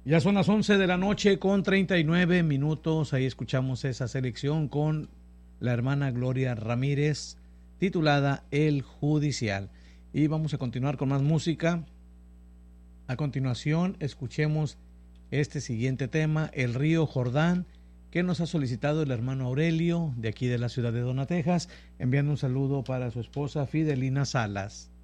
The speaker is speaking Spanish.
Ya son las 11 de la noche con 39 minutos. Ahí escuchamos esa selección con la hermana Gloria Ramírez, titulada El Judicial. Y vamos a continuar con más música. A continuación, escuchemos este siguiente tema, El Río Jordán, que nos ha solicitado el hermano Aurelio, de aquí de la ciudad de Dona, Texas, enviando un saludo para su esposa Fidelina Salas.